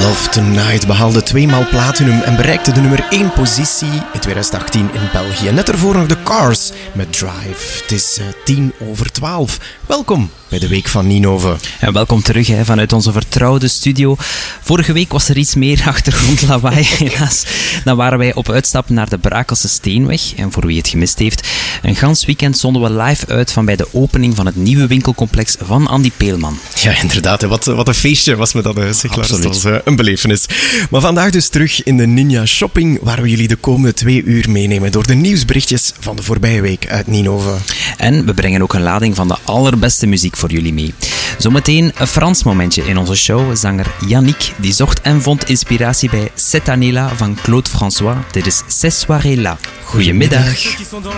Love Tonight behaalde 2-maal platinum en bereikte de nummer 1 positie in 2018 in België. Net ervoor nog de Cars met Drive. Het is 11:10. Welkom bij de Week van Ninove. En welkom terug vanuit onze vertrouwde studio. Vorige week was er iets meer achtergrondlawaai, helaas. Dan waren wij op uitstap naar de Brakelse Steenweg. En voor wie het gemist heeft, een gans weekend zonden we live uit van bij de opening van het nieuwe winkelcomplex van Andy Peelman. Ja, inderdaad. Wat een feestje was me dat, zeg. Absoluut. Dat was een belevenis. Maar vandaag dus terug in de Ninja Shopping, waar we jullie de komende 2 uur meenemen door de nieuwsberichtjes van de voorbije week uit Ninove. En we brengen ook een lading van de allerbeste muziek voor jullie mee. Zometeen een Frans momentje in onze show. Zanger Yannick die zocht en vond inspiratie bij Cette année-là van Claude François. Dit is Ces soirées-là. Goedemiddag.